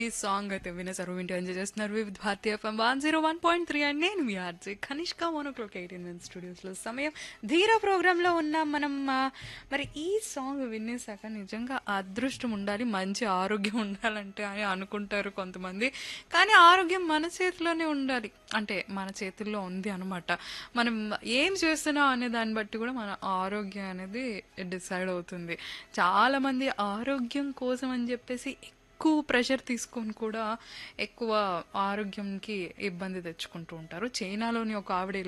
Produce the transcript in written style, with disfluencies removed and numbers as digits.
ఈ సాంగ్ అయితే వినేసారు, వింటూ ఎంజాయ్ చేస్తున్నారు వివిధ భారతీయ ఎఫ్ఎం 101.3 అండ్ నేను మీ ఆర్జే కనిష్క మోనోక్లోక్ 18 స్టూడియోస్లో సమయం ధీర ప్రోగ్రాంలో ఉన్నాం మనం. మరి ఈ సాంగ్ వినేసాక నిజంగా అదృష్టం ఉండాలి, మంచి ఆరోగ్యం ఉండాలంటే అని అనుకుంటారు కొంతమంది. కానీ ఆరోగ్యం మన చేతిలోనే ఉండాలి, అంటే మన చేతుల్లో ఉంది అనమాట. మనం ఏం చేస్తున్నాం అనే దాన్ని బట్టి కూడా మన ఆరోగ్యం అనేది డిసైడ్ అవుతుంది. చాలా మంది ఆరోగ్యం కోసం అని చెప్పేసి ఎక్కువ ప్రెషర్ తీసుకొని కూడా ఎక్కువ ఆరోగ్యంకి ఇబ్బంది తెచ్చుకుంటూ ఉంటారు. చైనాలోని ఒక ఆవిడ